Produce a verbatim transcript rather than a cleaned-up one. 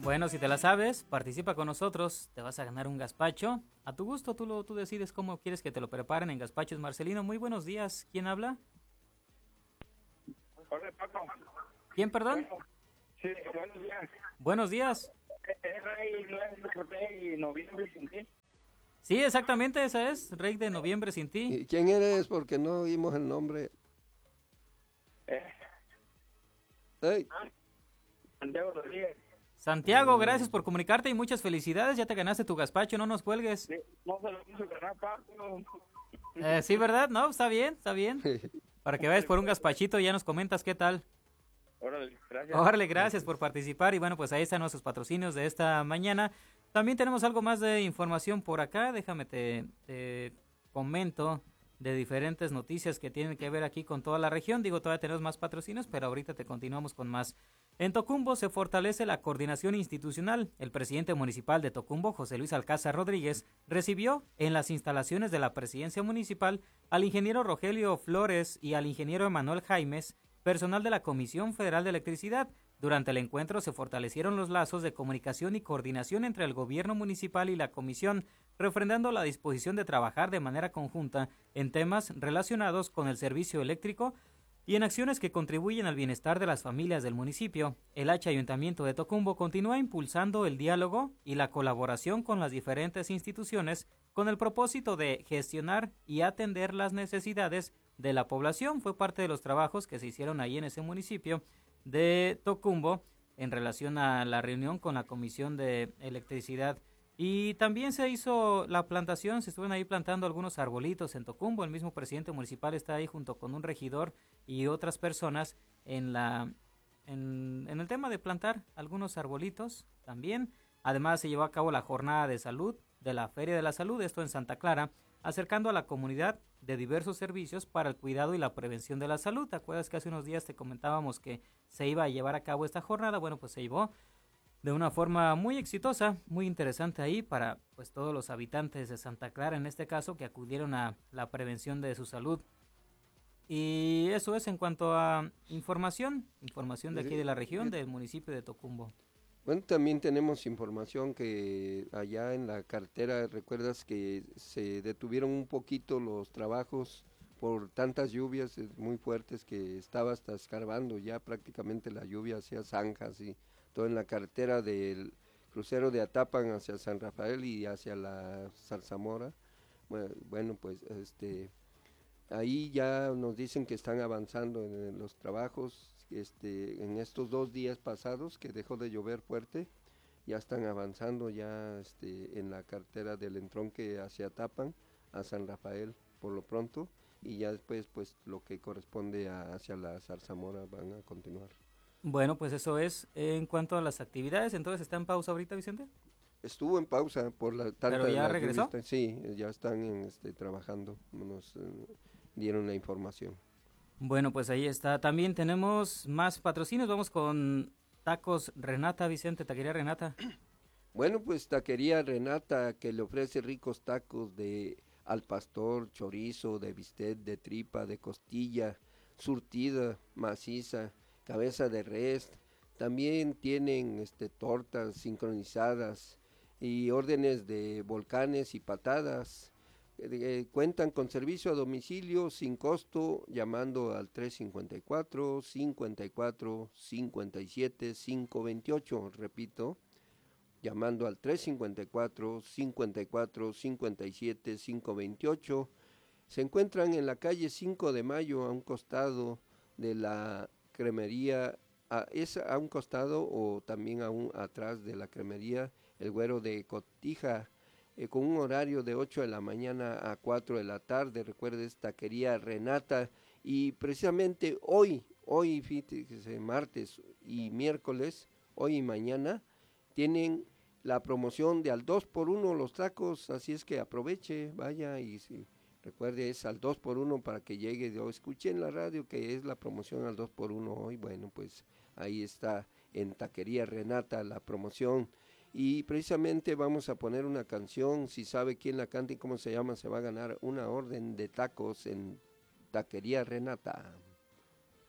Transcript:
Bueno, si te la sabes, participa con nosotros, te vas a ganar un gazpacho. A tu gusto, tú, lo, tú decides cómo quieres que te lo preparen en Gazpachos Marcelino. Muy buenos días, ¿quién habla? Hola, Paco. ¿Quién, perdón? Bueno, sí, buenos días. Buenos días. Es Rey, no es Rey Noviembre sin ti. Sí, exactamente, esa es, Rey de Noviembre sin ti. ¿Y quién eres? Porque no oímos el nombre. Eh, Hey. Santiago Rodríguez. Santiago, gracias por comunicarte y muchas felicidades, ya te ganaste tu gazpacho, no nos cuelgues. Sí, no se lo quiso ganar, Paco. Eh, sí, ¿verdad? No, está bien, está bien. Para que vayas por un gazpachito, ya nos comentas qué tal. Órale, gracias. Órale, gracias por participar y bueno, pues ahí están nuestros patrocinios de esta mañana. También tenemos algo más de información por acá, déjame te, te comento de diferentes noticias que tienen que ver aquí con toda la región. Digo, todavía tenemos más patrocinios, pero ahorita te continuamos con más. En Tocumbo se fortalece la coordinación institucional. El presidente municipal de Tocumbo, José Luis Alcázar Rodríguez, recibió en las instalaciones de la presidencia municipal al ingeniero Rogelio Flores y al ingeniero Emanuel Jaimes, personal de la Comisión Federal de Electricidad. Durante el encuentro se fortalecieron los lazos de comunicación y coordinación entre el gobierno municipal y la comisión, refrendando la disposición de trabajar de manera conjunta en temas relacionados con el servicio eléctrico y en acciones que contribuyen al bienestar de las familias del municipio. El H Ayuntamiento de Tocumbo continúa impulsando el diálogo y la colaboración con las diferentes instituciones con el propósito de gestionar y atender las necesidades de la población. Fue parte de los trabajos que se hicieron ahí en ese municipio de Tocumbo en relación a la reunión con la Comisión de Electricidad. Y también se hizo la plantación, se estuvieron ahí plantando algunos arbolitos en Tocumbo. El mismo presidente municipal está ahí junto con un regidor y otras personas en la en, en el tema de plantar algunos arbolitos también. Además se llevó a cabo la jornada de salud de la Feria de la Salud, esto en Santa Clara, acercando a la comunidad de diversos servicios para el cuidado y la prevención de la salud. ¿Te acuerdas que hace unos días te comentábamos que se iba a llevar a cabo esta jornada? Bueno, pues se llevó de una forma muy exitosa, muy interesante ahí para pues todos los habitantes de Santa Clara, en este caso, que acudieron a la prevención de su salud. Y eso es en cuanto a información, información de aquí de la región, del municipio de Tocumbo. Bueno, también tenemos información que allá en la carretera, recuerdas que se detuvieron un poquito los trabajos por tantas lluvias muy fuertes que estaba hasta escarbando ya prácticamente la lluvia hacía zanjas y todo en la carretera del crucero de Atapan hacia San Rafael y hacia la Zarzamora. Bueno, pues este ahí ya nos dicen que están avanzando en los trabajos. Este, en estos dos días pasados que dejó de llover fuerte, ya están avanzando ya este, en la carretera del entronque hacia Tapan, a San Rafael por lo pronto, y ya después pues lo que corresponde a, hacia la Zarzamora van a continuar. Bueno, pues eso es en cuanto a las actividades. Entonces, ¿está en pausa ahorita, Vicente? Estuvo en pausa por la tanta. ¿Pero ya la regresó? Lluvia, sí, ya están en, este, trabajando, nos eh, dieron la información. Bueno, pues ahí está. También tenemos más patrocinios. Vamos con Tacos Renata, Vicente, Taquería Renata. Bueno, pues Taquería Renata, que le ofrece ricos tacos de al pastor, chorizo, de bistec, de tripa, de costilla, surtida, maciza, cabeza de res. También tienen este, tortas sincronizadas y órdenes de volcanes y patadas. Eh, cuentan con servicio a domicilio sin costo llamando al tres cincuenta y cuatro, cincuenta y cuatro, cincuenta y siete, quinientos veintiocho, repito, llamando al tres cincuenta y cuatro, cincuenta y cuatro, cincuenta y siete, quinientos veintiocho. Se encuentran en la calle cinco de mayo a un costado de la cremería, a, es a un costado o también a un, atrás de la cremería El Güero de Cotija, Eh, con un horario de ocho de la mañana a cuatro de la tarde. Recuerde, Taquería Renata. Y precisamente hoy, hoy, fíjese, martes y miércoles, hoy y mañana, tienen la promoción de al dos por uno los tacos, así es que aproveche, vaya y si, recuerde, es al dos por uno para que llegue, o escuche en la radio que es la promoción al dos por uno hoy. Bueno, pues ahí está en Taquería Renata la promoción. Y precisamente vamos a poner una canción, si sabe quién la canta y cómo se llama, se va a ganar una orden de tacos en Taquería Renata.